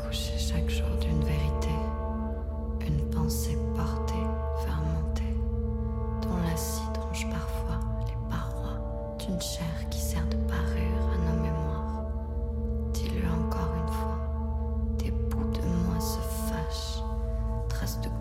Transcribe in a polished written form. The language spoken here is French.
accoucher chaque jour d'une vérité, une pensée portée, fermentée, dont l'acide ronge parfois les parois d'une chair qui sert de parure à nos mémoires. Dis-le encore une fois, des bouts de moi se fâchent, traces de